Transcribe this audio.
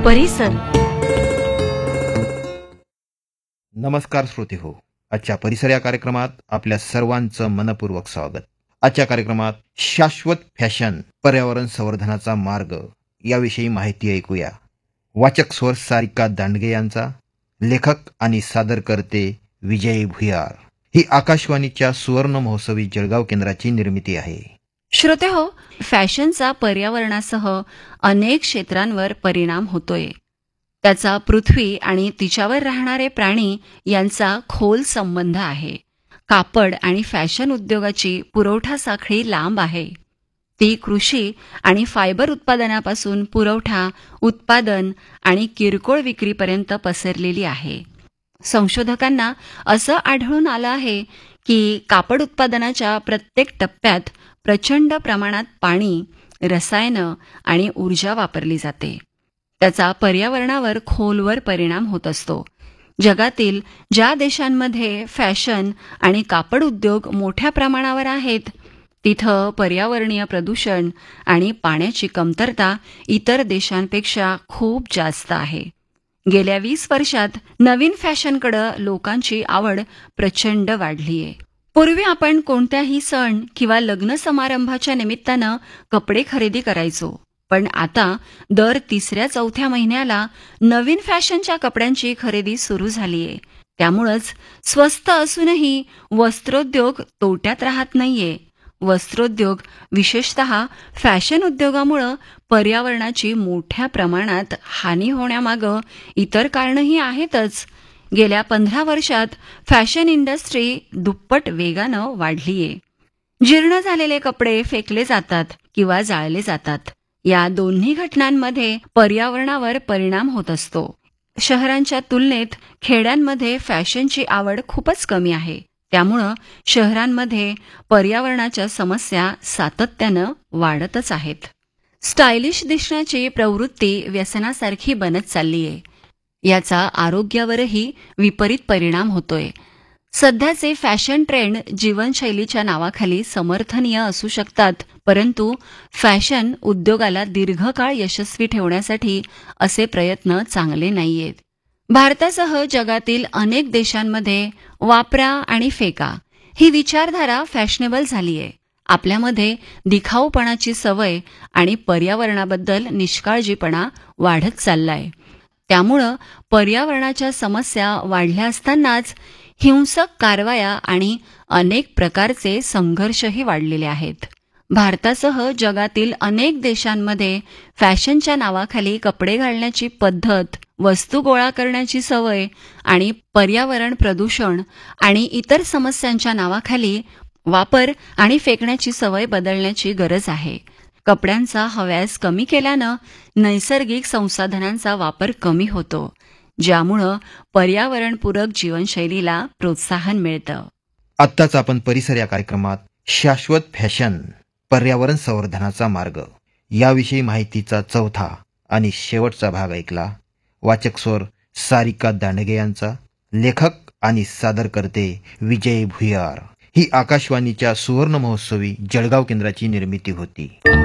परिसर. नमस्कार श्रोते हो, आजच्या परिसर या कार्यक्रमात आपल्या सर्वांचं मनपूर्वक स्वागत. आजच्या कार्यक्रमात शाश्वत फॅशन, पर्यावरण संवर्धनाचा मार्ग याविषयी माहिती ऐकूया. वाचक स्वर सारिका दांडगे यांचा, लेखक आणि सादरकर्ते विजय भुयार. ही आकाशवाणीच्या सुवर्ण महोत्सवी जळगाव केंद्राची निर्मिती आहे. श्रोते हो, फॅशनचा पर्यावरणासह अनेक क्षेत्रांवर परिणाम होतोय. त्याचा पृथ्वी आणि तिच्यावर राहणारे प्राणी यांचा खोल संबंध आहे. कापड आणि फॅशन उद्योगाची पुरवठा साखळी लांब आहे. ती कृषी आणि फायबर उत्पादनापासून पुरवठा, उत्पादन आणि किरकोळ विक्रीपर्यंत पसरलेली आहे. संशोधकांना असं आढळून आलं आहे की कापड उत्पादनाच्या प्रत्येक टप्प्यात प्रचंड प्रमाणात पाणी, रसायनं आणि ऊर्जा वापरली जाते. त्याचा पर्यावरणावर खोलवर परिणाम होत असतो. जगातील ज्या देशांमध्ये फॅशन आणि कापड उद्योग मोठ्या प्रमाणावर आहेत, तिथं पर्यावरणीय प्रदूषण आणि पाण्याची कमतरता इतर देशांपेक्षा खूप जास्त आहे. गेल्या 20 वर्षात नवीन फॅशनकडे लोकांची आवड प्रचंड वाढली आहे. पूर्वी आपण कोणत्याही सण किंवा लग्न समारंभाच्या निमित्तानं कपडे खरेदी करायचो, पण आता दर 3-4 महिन्याला नवीन फॅशनच्या कपड्यांची खरेदी सुरू झालीये. त्यामुळंच स्वस्त असूनही वस्त्रोद्योग तोट्यात राहत नाहीये. वस्त्रोद्योग, विशेषतः फॅशन उद्योगामुळं पर्यावरणाची मोठ्या प्रमाणात हानी होण्यामागं इतर कारणंही आहेतच. गेल्या 15 वर्षात फॅशन इंडस्ट्री दुप्पट वेगानं वाढलीये. जीर्ण झालेले कपडे फेकले जातात किंवा जाळले जातात. या दोन्ही घटनांमध्ये पर्यावरणावर परिणाम होत असतो. शहरांच्या तुलनेत खेड्यांमध्ये फॅशनची आवड खूपच कमी आहे. त्यामुळं शहरांमध्ये पर्यावरणाच्या समस्या सातत्यानं वाढतच आहेत. स्टायलिश दिसण्याची प्रवृत्ती व्यसनासारखी बनत चाललीये. याचा आरोग्यावरही विपरीत परिणाम होतोय. सध्याचे फॅशन ट्रेंड जीवनशैलीच्या नावाखाली समर्थनीय असू शकतात, परंतु फॅशन उद्योगाला दीर्घकाळ यशस्वी ठेवण्यासाठी असे प्रयत्न चांगले नाहीयेत. भारतासह जगातील अनेक देशांमध्ये वापरा आणि फेका ही विचारधारा फॅशनेबल झालीये. आपल्यामध्ये दिखाऊपणाची सवय आणि पर्यावरणाबद्दल निष्काळजीपणा वाढत चाललाय. त्यामुळं पर्यावरणाच्या समस्या वाढल्या असतानाच हिंसक कारवाया आणि अनेक प्रकारचे संघर्षही वाढलेले आहेत. भारतासह जगातील अनेक देशांमध्ये फॅशनच्या नावाखाली कपडे घालण्याची पद्धत, वस्तू गोळा करण्याची सवय आणि पर्यावरण प्रदूषण आणि इतर समस्यांच्या नावाखाली वापर आणि फेकण्याची सवय बदलण्याची गरज आहे. कपड्यांचा हव्यास कमी केल्यानं नैसर्गिक संसाधनांचा वापर कमी होतो, ज्यामुळं पर्यावरणपूरक जीवनशैलीला प्रोत्साहन मिळतं. आत्ताच आपण परिसर या कार्यक्रमात शाश्वत फॅशन, पर्यावरण संवर्धनाचा मार्ग याविषयी माहितीचा चौथा आणि शेवटचा भाग ऐकला. वाचक स्वर सारिका दांडगे यांचा, लेखक आणि सादरकर्ते विजय भुयार. ही आकाशवाणीच्या सुवर्ण महोत्सवी जळगाव केंद्राची निर्मिती होती.